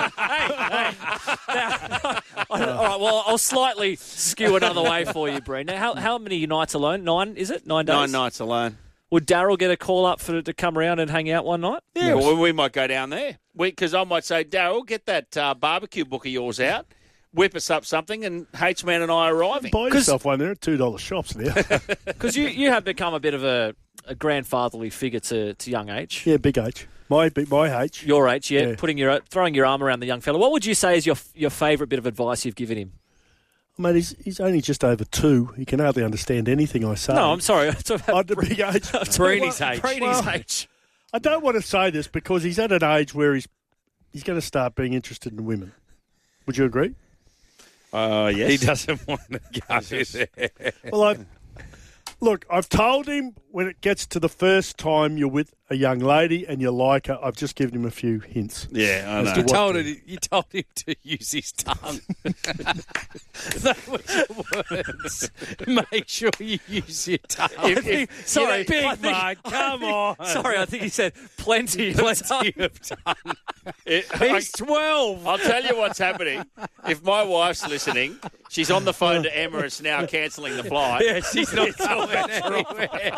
All right, well, I'll slightly skew another way for you, Breen. Now, how, how many nights alone? Nine, is it? Nine days? Nine nights alone. Would Daryl get a call up for to come around and hang out one night? Yeah, well, we might go down there because I might say, Daryl, get that uh, barbecue book of yours out, whip us up something, and H-Man and I are arriving. Buy yourself one there at two dollar shops now. Because you, you have become a bit of a, a grandfatherly figure to, to young H. Yeah, big H. My my H. Your H, yeah, Yeah. putting your throwing your arm around the young fella. What would you say is your your favourite bit of advice you've given him? Mate, he's, he's only just over two. He can hardly understand anything I say. No, I'm sorry. I'm talking Oh, about the big H. Breeny's H. Breeny's Well, H. I don't want to say this because he's at an age where he's he's going to start being interested in women. Would you agree? Oh, yes. He doesn't want to go there. Well, I look. I've told him when it gets to the first time you're with a young lady and you like her. I've just given him a few hints. Yeah, I As know. to You what told, to- it, you told him to use his tongue. That was the words. Make sure you use your tongue. If- if- sorry, big I think- man, come on. Sorry, I think he said plenty. Plenty of tongue. It- He's twelve. I'll tell you what's happening. If my wife's listening, she's on the phone to Emirates now cancelling the flight. Yeah, she's not going anywhere.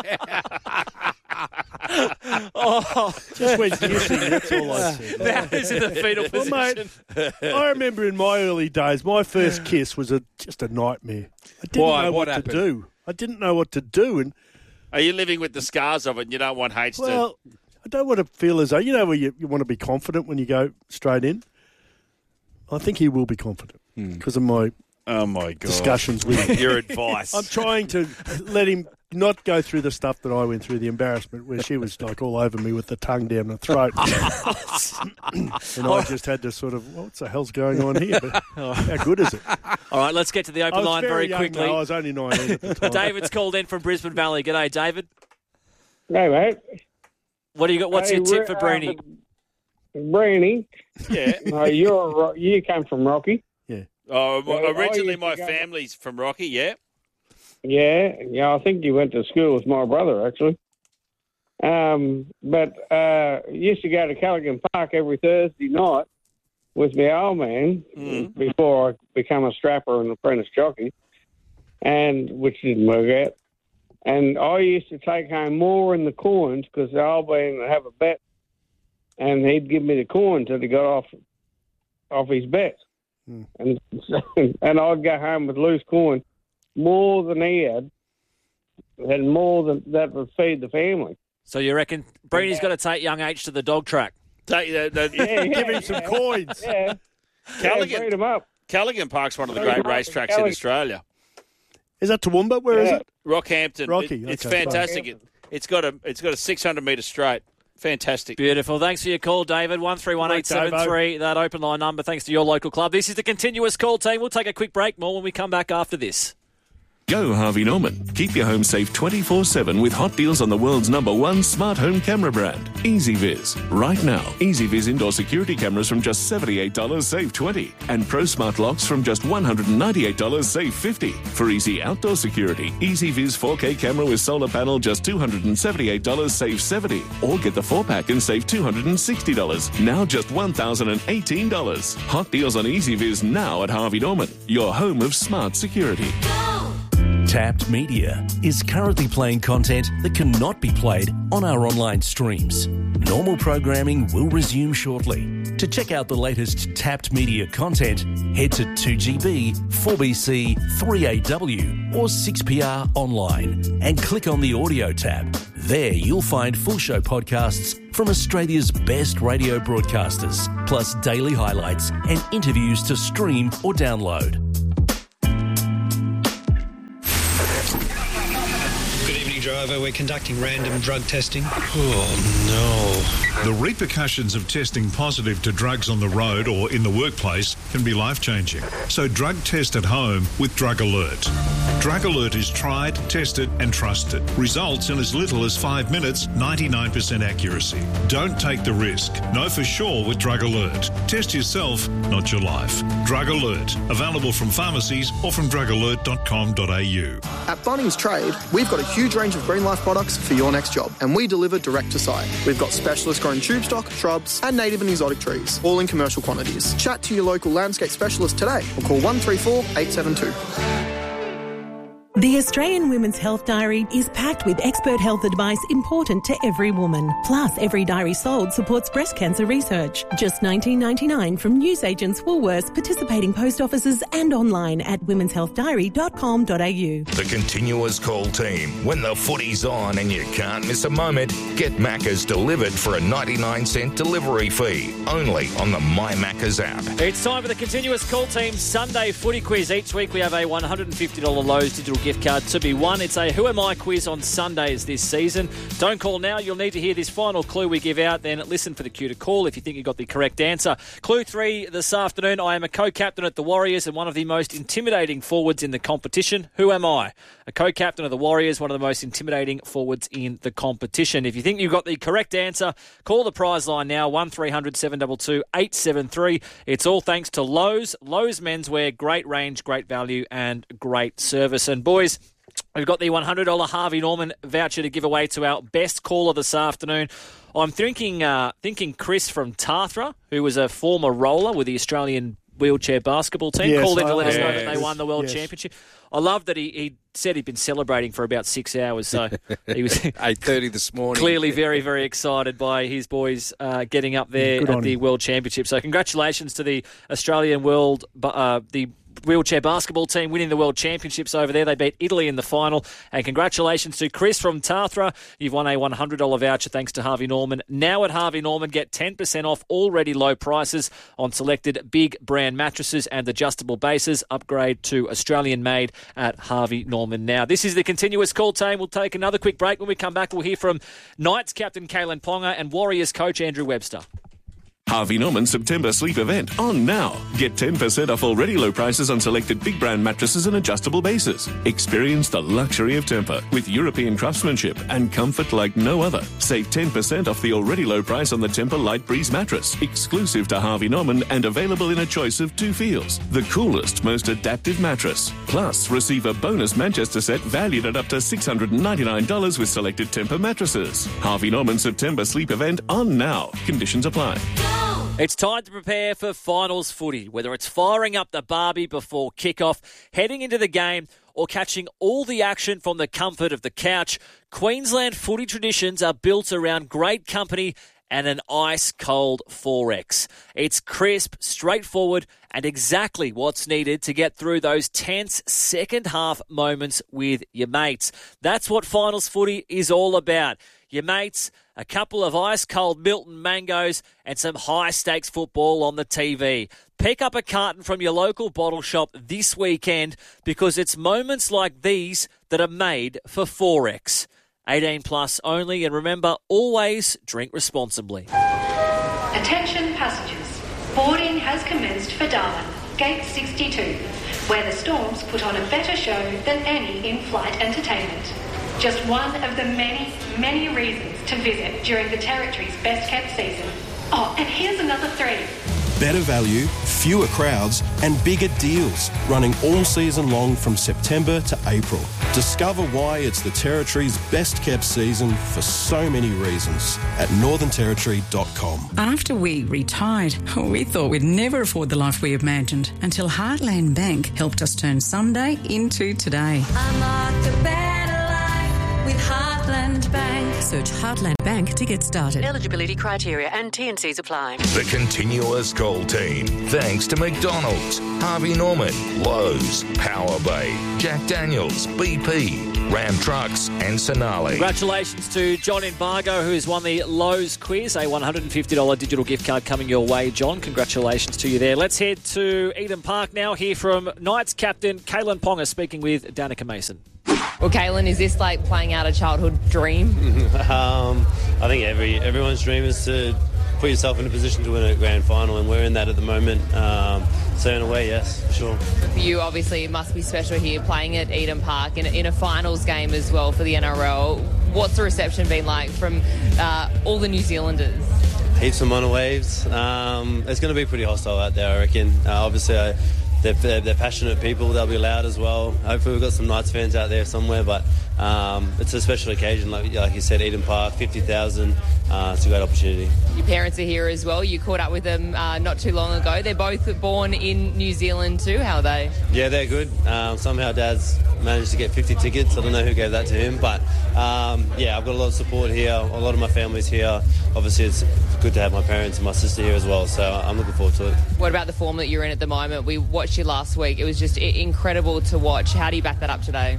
Oh, Just went missing. That's all I said. now he's in the fetal Well, position. mate, I remember in my early days, my first kiss was a, just a nightmare. I didn't Why? know What what, happened? to do. I didn't know what to do, and Are you living with the scars of it and you don't want H to... well, I don't want to feel as though you know where you, you want to be confident when you go straight in. I think he will be confident because of my Oh, my God. discussions with him. Your advice. I'm trying to let him not go through the stuff that I went through, the embarrassment where she was like all over me with the tongue down the throat. And I just had to sort of, what the hell's going on here? But how good is it? All right, let's get to the I open was line very very young, quickly. though. I was only nineteen at the time. David's called in from Brisbane Valley. G'day, David. Hey, mate. What do you got? What's Hey, your tip we're, for Breeny? um, Brandy. Yeah. Uh, you're you came from Rocky. Yeah. Oh, Yeah, I originally used to my go- family's from Rocky, yeah. Yeah, yeah. I think you went to school with my brother actually. Um, but uh, used to go to Callaghan Park every Thursday night with my old man Mm. before I became a strapper and apprentice jockey, and which didn't work out. And I used to take home more in the coins because the old man would have a bet, and he'd give me the coin till he got off off his bet, Hmm. and and I'd go home with loose coin, more than he had, and more than that would feed the family. So you reckon Breeny's got to take young H to the dog track? Take the, the, Yeah, yeah, Give him some yeah. coins. Yeah, Callaghan, yeah, breed 'em up. Callaghan Park's one of the Breed great 'em up in racetracks in Callaghan. Australia. Is that Toowoomba? Where is Yeah. it? Rockhampton. Rocky, It- it's okay. fantastic. It, it's got a it's got a six hundred metre straight. Fantastic. Beautiful. Thanks for your call, David. one three one eight seven three, that open line number. Thanks to your local club. This is the continuous call team. We'll take a quick break. More when we come back after this. Go Harvey Norman. Keep your home safe twenty-four seven with hot deals on the world's number one smart home camera brand, EasyViz. Right now, EasyViz indoor security cameras from just seventy-eight dollars, save twenty dollars. And Pro Smart locks from just one hundred ninety-eight dollars, save fifty dollars. For easy outdoor security, EasyViz four K camera with solar panel, just two hundred seventy-eight dollars, save seventy dollars. Or get the four pack and save two hundred sixty dollars. Now just one thousand eighteen dollars. Hot deals on EasyViz now at Harvey Norman, your home of smart security. Tapped Media is currently playing content that cannot be played on our online streams. Normal programming will resume shortly. To check out the latest Tapped Media content, head to two G B, four B C, three A W or six P R online and click on the audio tab. There you'll find full show podcasts from Australia's best radio broadcasters, plus daily highlights and interviews to stream or download. Driver, we're conducting random drug testing. Oh, no. The repercussions of testing positive to drugs on the road or in the workplace can be life-changing. So drug test at home with Drug Alert. Drug Alert is tried, tested and trusted. Results in as little as five minutes, ninety-nine percent accuracy. Don't take the risk. Know for sure with Drug Alert. Test yourself, not your life. Drug Alert. Available from pharmacies or from drug alert dot com dot a u. At Bunnings Trade, we've got a huge range of Green Life products for your next job, and we deliver direct to site. We've got specialist grown tube stock, shrubs, and native and exotic trees, all in commercial quantities. Chat to your local landscape specialist today or call one three four, eight seven two. The Australian Women's Health Diary is packed with expert health advice important to every woman. Plus, every diary sold supports breast cancer research. Just nineteen ninety-nine from newsagents Woolworths, participating post offices and online at womens health diary dot com dot a u. The continuous call team. When the footy's on and you can't miss a moment, get Macca's delivered for a ninety-nine cent delivery fee. Only on the My Macca's app. It's time for the continuous call team Sunday footy quiz. Each week we have a one hundred fifty dollars Lowe's digital gift card to be won. It's a Who Am I quiz on Sundays this season. Don't call now. You'll need to hear this final clue we give out. Then listen for the cue to call if you think you got the correct answer. Clue three this afternoon. I am a co-captain at the Warriors and one of the most intimidating forwards in the competition. Who am I? A co-captain of the Warriors, one of the most intimidating forwards in the competition. If you think you got the correct answer, call the prize line now, one three hundred, seven two two, eight seven three. It's all thanks to Lowe's. Lowe's Menswear, great range, great value and great service. And boys, we've got the one hundred dollars Harvey Norman voucher to give away to our best caller this afternoon. I'm thinking uh, thinking Chris from Tathra, who was a former roller with the Australian wheelchair basketball team, Yes, called in to I- let us know yes, that they won the World yes. Championship. I love that he, he said he'd been celebrating for about six hours, so he was eight thirty this morning. clearly very, very excited by his boys uh, getting up there Good at on the him. World Championship. So congratulations to the Australian World, uh, the wheelchair basketball team winning the World Championships over there. They beat Italy in the final. And congratulations to Chris from Tathra. You've won a one hundred dollars voucher thanks to Harvey Norman. Now at Harvey Norman, get ten percent off already low prices on selected big brand mattresses and adjustable bases. Upgrade to Australian made at Harvey Norman now. This is the continuous call team. We'll take another quick break. When we come back, we'll hear from Knights captain Kalen Ponga and Warriors coach Andrew Webster. Harvey Norman September sleep event on now. Get ten percent off already low prices on selected big brand mattresses and adjustable bases. Experience the luxury of Tempur with European craftsmanship and comfort like no other. Save ten percent off the already low price on the Tempur Light Breeze mattress, exclusive to Harvey Norman and available in a choice of two feels. The coolest, most adaptive mattress. Plus, receive a bonus Manchester set valued at up to six hundred ninety-nine dollars with selected Tempur mattresses. Harvey Norman September sleep event on now. Conditions apply. It's time to prepare for finals footy, whether it's firing up the barbie before kickoff, heading into the game, or catching all the action from the comfort of the couch. Queensland footy traditions are built around great company and an ice-cold four X. It's crisp, straightforward, and exactly what's needed to get through those tense second-half moments with your mates. That's what finals footy is all about. Your mates, a couple of ice-cold Milton mangoes, and some high-stakes football on the T V. Pick up a carton from your local bottle shop this weekend because it's moments like these that are made for four X. eighteen plus only, and remember, always drink responsibly. Attention passengers, boarding has commenced for Darwin, gate sixty-two, where the Storms put on a better show than any in-flight entertainment. Just one of the many, many reasons to visit during the Territory's best-kept season. Oh, and here's another three. Better value, fewer crowds, and bigger deals, running all season long from September to April. Discover why it's the Territory's best-kept season for so many reasons at northern territory dot com. After we retired, we thought we'd never afford the life we imagined until Heartland Bank helped us turn someday into today. Unlock the better life with Heartland Bank. Search Heartland Bank to get started. Eligibility criteria and T and Cs apply. The continuous call team. Thanks to McDonald's, Harvey Norman, Lowe's, Power Bay, Jack Daniels, B P, Ram Trucks and Sonali. Congratulations to John Embargo, who has won the Lowe's quiz. A one hundred fifty dollars digital gift card coming your way, John. Congratulations to you there. Let's head to Eden Park now. Hear from Knights captain Kalen Ponga speaking with Danica Mason. Well, Kalen, is this like playing out a childhood dream? um, I think every everyone's dream is to put yourself in a position to win a grand final, and we're in that at the moment. Um, so in a way, yes, for sure. You obviously, it must be special here playing at Eden Park in, in a finals game as well for the N R L. What's the reception been like from uh, all the New Zealanders? Heaps of mono waves. Um, it's going to be pretty hostile out there, I reckon. Uh, obviously, I, They're, they're, they're passionate people. They'll be loud as well. Hopefully we've got some Knights fans out there somewhere, but um, it's a special occasion. Like, like you said, Eden Park, fifty thousand. Uh, it's a great opportunity. Your parents are here as well. You caught up with them uh, not too long ago. They're both born in New Zealand too. How are they? Yeah, they're good. Um, somehow Dad's managed to get fifty tickets. I don't know who gave that to him, but um, yeah, I've got a lot of support here. A lot of my family's here. Obviously, it's good to have my parents and my sister here as well, so I'm looking forward to it. What about the form that you're in at the moment? We watched you last week. It was just incredible to watch. How do you back that up today?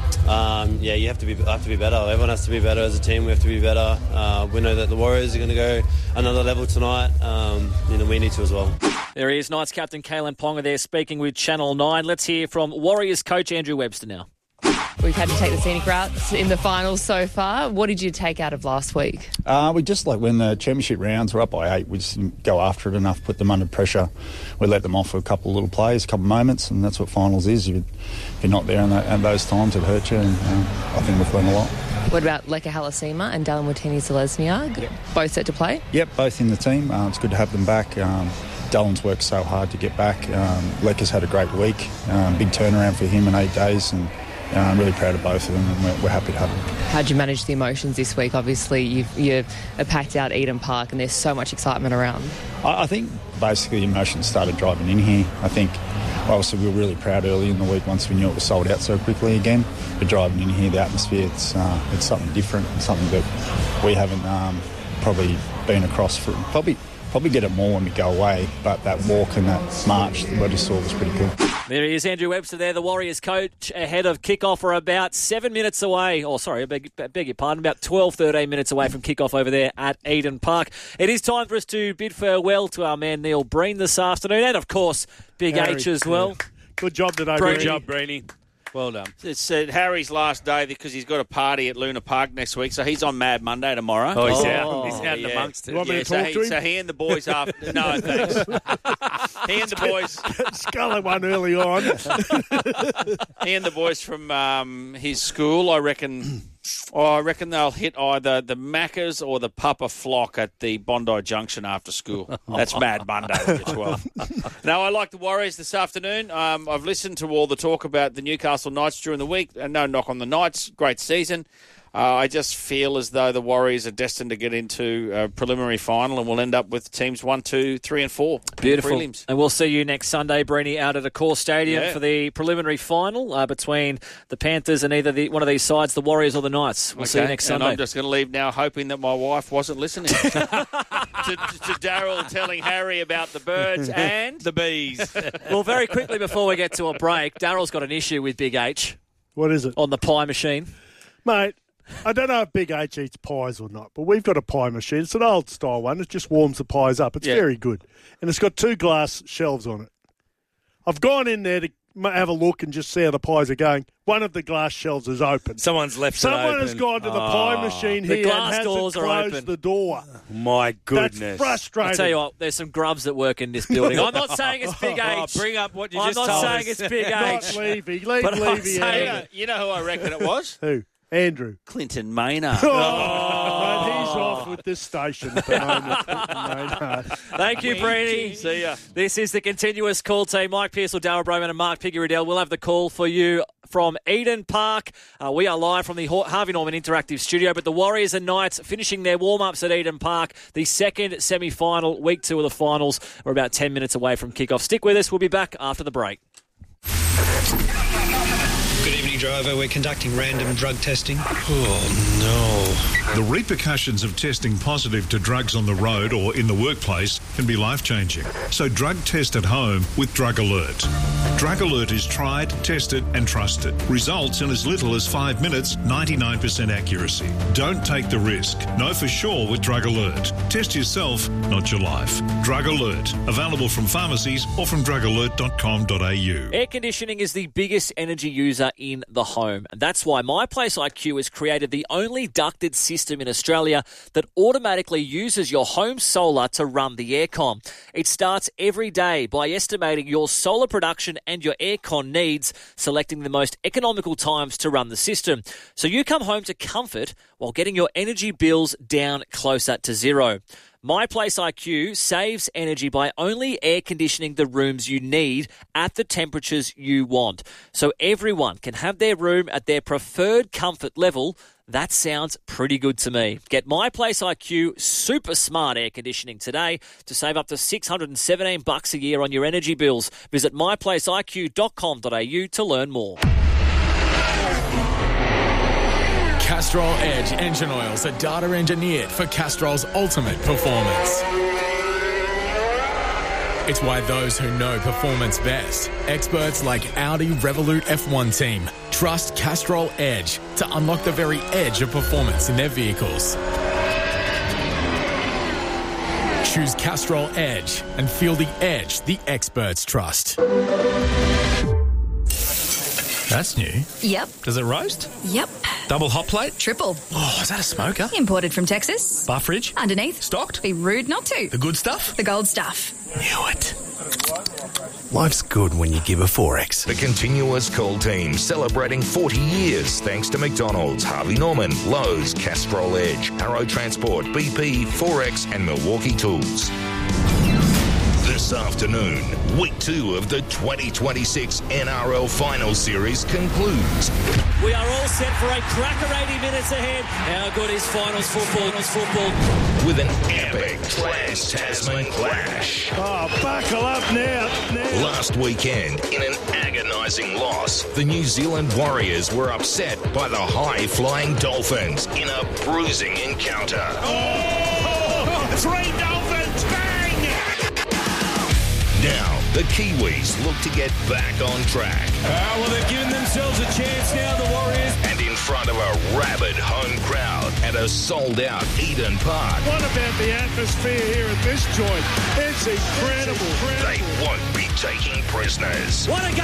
Um, yeah, you have to be have to be better. Everyone has to be better as a team. We have to be better. Uh, we know that the Warriors are going to go another level tonight. Um, you know, we need to as well. There he is, Knights captain Kalen Ponga there speaking with Channel nine. Let's hear from Warriors coach Andrew Webster now. We've had to take the scenic routes in the finals so far. What did you take out of last week? Uh, we just, like, when the championship rounds were up by eight, we just didn't go after it enough, put them under pressure. We let them off for a couple of little plays, a couple of moments, and that's what finals is. If you're not there in that, at those times, it hurts you, and um, I think we've learned a lot. What about Leka Halasima and Dallin Watene-Zelezniak? Yep. Both set to play? Yep, both in the team. Uh, it's good to have them back. Um, Dallin's worked so hard to get back. Um, Leka's had a great week. Um, big turnaround for him in eight days, and Uh, I'm really proud of both of them, and we're, we're happy to have them. How'd you manage the emotions this week? Obviously, you've, you're packed out Eden Park, and there's so much excitement around. I, I think basically the emotions started driving in here. I think, obviously, we were really proud early in the week once we knew it was sold out so quickly again. But driving in here, the atmosphere, it's uh, it's something different, and something that we haven't um, probably been across for probably. Probably get it more when we go away, but that walk and that march that we just saw was pretty cool. There he is, Andrew Webster there, the Warriors coach, ahead of kickoff. We're about seven minutes away, or oh, sorry, I beg, beg your pardon, about twelve, thirteen minutes away from kickoff over there at Eden Park. It is time for us to bid farewell to our man Neil Breen this afternoon, and of course, Big Very H as good. well. Good job today, Good Breeny. job, Breeny. Well done. It's uh, Harry's last day because he's got a party at Luna Park next week, so he's on Mad Monday tomorrow. Oh, he's oh, out. He's out yeah. and amongst it. You want me Yeah, to so, talk he, to him? so he and the boys after. No, thanks. He and the boys. Scully one early on. He and the boys from um, his school, I reckon. Oh, I reckon they'll hit either the Maccas or the Papa Flock at the Bondi Junction after school. That's Mad Monday when you're twelve. Now, I like the Warriors this afternoon. Um, I've listened to all the talk about the Newcastle Knights during the week. Uh, no knock on the Knights. Great season. Uh, I just feel as though the Warriors are destined to get into a preliminary final and we'll end up with teams one, two, three and four. Beautiful. Prelims. And we'll see you next Sunday, Breeny, out at Accor Stadium Yeah. for the preliminary final uh, between the Panthers and either the, one of these sides, the Warriors or the Knights. We'll see you next and Sunday. I'm just going to leave now hoping that my wife wasn't listening to, to, to Daryl telling Harry about the birds and the bees. Well, very quickly before we get to a break, Daryl's got an issue with Big H. What is it? On the pie machine. Mate, I don't know if Big H eats pies or not, but we've got a pie machine. It's an old style one. It just warms the pies up. It's Yeah. very good. And it's got two glass shelves on it. I've gone in there to ma- have a look and just see how the pies are going. One of the glass shelves is open. Someone's left Someone it open. has gone to the pie machine The here glass and doors hasn't are closed open. the door. My goodness. That's frustrating. I'll tell you what, there's some grubs that work in this building. I'm not saying it's Big H. Oh, bring up what you I'm just not told saying us. it's Big Not H. Levy. Leave But I'm Levy out. saying- You know, you know who I reckon it was? Who? Andrew. Clinton Maynard. Oh, mate, he's off with this station at the moment. Maynard. Thank you, Breeny. See ya. This is the continuous call team. Mike Pearsall, Darryl Broman and Mark Piggy-Riddell. We'll have the call for you from Eden Park. Uh, we are live from the Harvey Norman Interactive Studio, but the Warriors and Knights finishing their warm-ups at Eden Park. The second semi-final, week two of the finals. We're about ten minutes away from kickoff. Stick with us. We'll be back after the break. Good evening, driver. We're conducting random drug testing. Oh, no. The repercussions of testing positive to drugs on the road or in the workplace can be life-changing. So drug test at home with Drug Alert. Drug Alert is tried, tested and trusted. Results in as little as five minutes, ninety-nine percent accuracy. Don't take the risk. Know for sure with Drug Alert. Test yourself, not your life. Drug Alert. Available from pharmacies or from drug alert dot com dot a u. Air conditioning is the biggest energy user in the home. And that's why MyPlace I Q has created the only ducted system in Australia that automatically uses your home solar to run the aircon. It starts every day by estimating your solar production and your aircon needs, selecting the most economical times to run the system. So you come home to comfort while getting your energy bills down closer to zero. MyPlace I Q saves energy by only air conditioning the rooms you need at the temperatures you want. So everyone can have their room at their preferred comfort level. That sounds pretty good to me. Get MyPlace I Q super smart air conditioning today to save up to six hundred seventeen bucks a year on your energy bills. Visit my place I Q dot com dot a u to learn more. Castrol Edge engine oils are data engineered for Castrol's ultimate performance. It's why those who know performance best, experts like Audi Revolut F one team, trust Castrol Edge to unlock the very edge of performance in their vehicles. Choose Castrol Edge and feel the edge the experts trust. That's new. Yep. Does it roast? Yep. Double hot plate? Triple. Oh, is that a smoker? Imported from Texas. Bar fridge? Underneath. Stocked? Be rude not to. The good stuff? The gold stuff. Knew it. Life's good when you give a four X. The continuous call team celebrating forty years thanks to McDonald's, Harvey Norman, Lowe's, Castrol Edge, Arrow Transport, B P, four X and Milwaukee Tools. This afternoon, week two of the twenty twenty-six N R L Final Series concludes. We are all set for a cracker eighty minutes ahead. How good is finals football? Finals football. With an epic Trans-Tasman clash. Oh, buckle up now. now. Last weekend, in an agonising loss, the New Zealand Warriors were upset by the high-flying Dolphins in a bruising encounter. Oh, three Dolphins, bang! Now, the Kiwis look to get back on track. Uh, well, they've given themselves a chance now, the Warriors. And in front of a rabid home crowd at a sold-out Eden Park. What about the atmosphere here at this joint? It's incredible. They won't be taking prisoners. What a game